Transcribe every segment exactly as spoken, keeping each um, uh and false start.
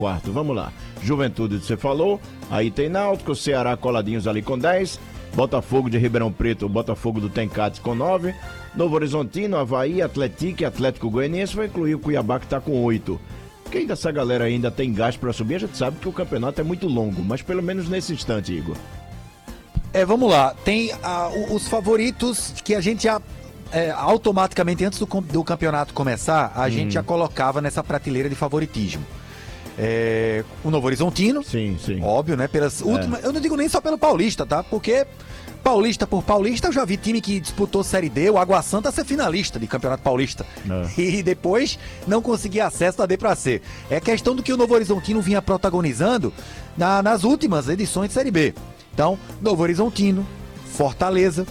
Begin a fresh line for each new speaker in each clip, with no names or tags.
quarto. Vamos lá. Juventude, você falou. Aí tem Náutico, Ceará coladinhos ali com dez. Botafogo de Ribeirão Preto, Botafogo do Tencate com nove. Novo Horizontino, Avaí, Atlético e Atlético Goianiense. Vai incluir o Cuiabá, que está com oito. Quem dessa galera ainda tem gás para subir? A gente sabe que o campeonato é muito longo, mas pelo menos nesse instante, Igor.
É, vamos lá. Tem ah, os favoritos que a gente já é, automaticamente, antes do, do campeonato começar, a hum. gente já colocava nessa prateleira de favoritismo. É, o Novo Horizontino,
sim, sim.
Óbvio, né? Pelas últimas, é. Eu não digo nem só pelo Paulista, tá? Porque Paulista por Paulista, eu já vi time que disputou Série D, o Água Santa ser finalista de Campeonato Paulista. É. E depois não conseguia acesso da D pra C. É questão do que o Novo Horizontino vinha protagonizando na, nas últimas edições de Série B. Então, Novo Horizontino, Fortaleza,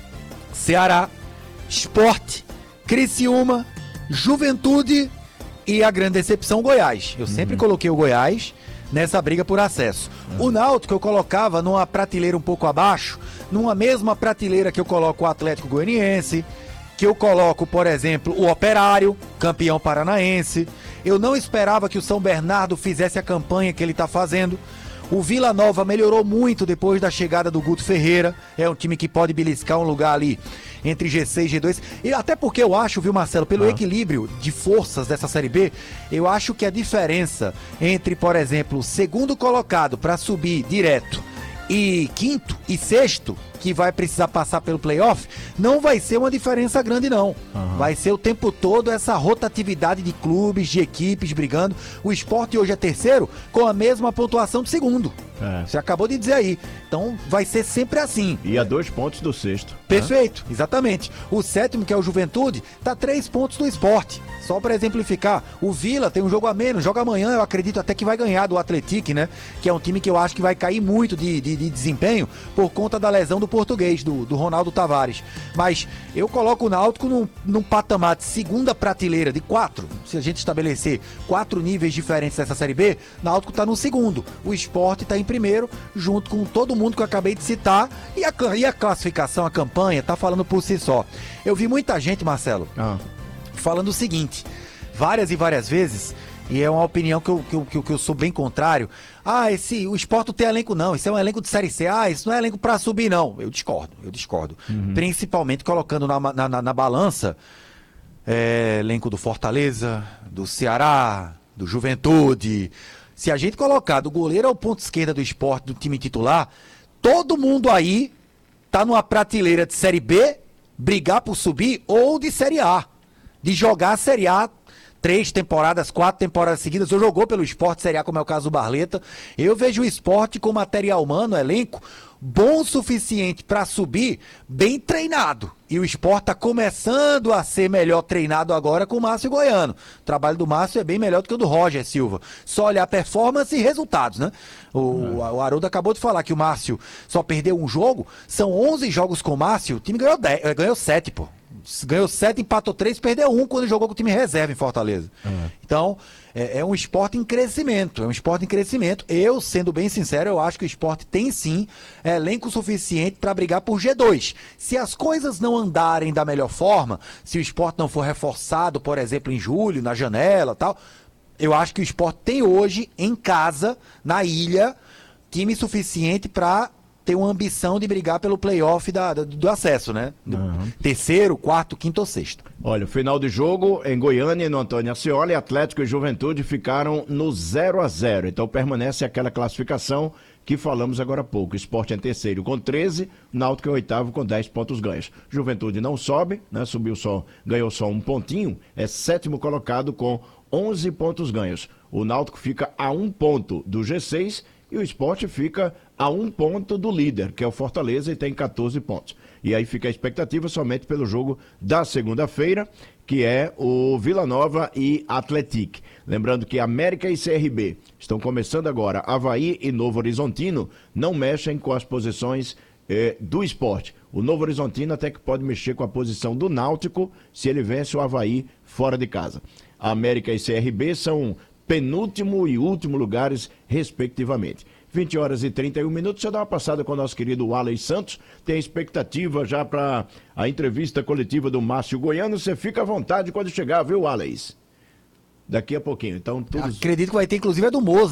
Ceará, Sport, Criciúma, Juventude e a grande decepção, Goiás. Eu uhum. sempre coloquei o Goiás nessa briga por acesso. Uhum. O Náutico eu colocava numa prateleira um pouco abaixo, numa mesma prateleira que eu coloco o Atlético Goianiense, que eu coloco, por exemplo, o Operário, campeão paranaense. Eu não esperava que o São Bernardo fizesse a campanha que ele está fazendo. O Vila Nova melhorou muito depois da chegada do Guto Ferreira. É um time que pode beliscar um lugar ali entre G seis e G dois. E até porque eu acho, viu, Marcelo, pelo ah. equilíbrio de forças dessa Série B, eu acho que a diferença entre, por exemplo, o segundo colocado para subir direto e quinto e sexto, que vai precisar passar pelo playoff, não vai ser uma diferença grande, não. Uhum. Vai ser o tempo todo essa rotatividade de clubes, de equipes brigando. O Sport hoje é terceiro com a mesma pontuação do segundo. É. Você acabou de dizer aí. Então vai ser sempre assim.
E a dois pontos do sexto.
Perfeito, né? Exatamente. O sétimo, que é o Juventude, tá três pontos do Sport. Só para exemplificar, o Vila tem um jogo a menos, joga amanhã, eu acredito até que vai ganhar do Atlético, né? Que é um time que eu acho que vai cair muito de, de, de desempenho por conta da lesão do português, do, do Ronaldo Tavares. Mas eu coloco o Náutico num, num patamar de segunda prateleira de quatro. Se a gente estabelecer quatro níveis diferentes dessa Série B, o Náutico tá no segundo. O Sport tá em primeiro, junto com todo mundo que eu acabei de citar. E a, e a classificação, a campanha, tá falando por si só. Eu vi muita gente, Marcelo, ah. falando o seguinte, várias e várias vezes, e é uma opinião que eu, que eu, que eu, que eu sou bem contrário. Ah, esse, o Sport não tem elenco não, isso é um elenco de Série C. Ah, isso não é elenco pra subir não. Eu discordo, eu discordo. Uhum. Principalmente colocando na, na, na, na balança é, elenco do Fortaleza, do Ceará, do Juventude. Se a gente colocar do goleiro ao ponto esquerda do Sport, do time titular, todo mundo aí tá numa prateleira de Série B, brigar por subir, ou de Série A. De jogar a Série A três temporadas, quatro temporadas seguidas. Eu jogou pelo Sport Série A, como é o caso do Barleta. Eu vejo o Sport com material humano, elenco, bom o suficiente para subir, bem treinado. E o Sport tá começando a ser melhor treinado agora com o Márcio Goiano. O trabalho do Márcio é bem melhor do que o do Roger Silva. Só olhar performance e resultados, né? O, uhum. o Haroldo acabou de falar que o Márcio só perdeu um jogo. São onze jogos com o Márcio, o time ganhou, dez, ganhou sete, pô. Ganhou sete, empatou três, perdeu um quando jogou com o time reserva em Fortaleza. Uhum. Então, é, é um esporte em crescimento, é um esporte em crescimento. Eu, sendo bem sincero, eu acho que o esporte tem sim elenco suficiente para brigar por G dois. Se as coisas não andarem da melhor forma, se o esporte não for reforçado, por exemplo, em julho, na janela e tal, eu acho que o esporte tem hoje, em casa, na ilha, time suficiente para ter uma ambição de brigar pelo playoff da, do, do acesso, né? Do uhum. terceiro, quarto, quinto ou sexto.
Olha, final de jogo em Goiânia, no Antônio Ascioli, Atlético e Juventude ficaram no zero a zero. Então permanece aquela classificação que falamos agora há pouco. Sport em terceiro com treze, Náutico em oitavo com dez pontos ganhos. Juventude não sobe, né? Subiu só, ganhou só um pontinho, é sétimo colocado com onze pontos ganhos. O Náutico fica a um ponto do G seis e o Sport fica a um ponto do líder, que é o Fortaleza, e tem catorze pontos. E aí fica a expectativa somente pelo jogo da segunda-feira, que é o Vila Nova e Atlético. Lembrando que América e C R B estão começando agora. Avaí e Novo Horizontino não mexem com as posições eh, do Sport. O Novo Horizontino até que pode mexer com a posição do Náutico se ele vence o Avaí fora de casa. A América e C R B são penúltimo e último lugares, respectivamente. vinte horas e trinta e um minutos. Deixa eu dar uma passada com o nosso querido Wallace Santos. Tem expectativa já para a entrevista coletiva do Márcio Goiano. Você fica à vontade quando chegar, viu, Wallace? Daqui a pouquinho. Então, tudo.
Acredito que vai ter, inclusive, a do Moza.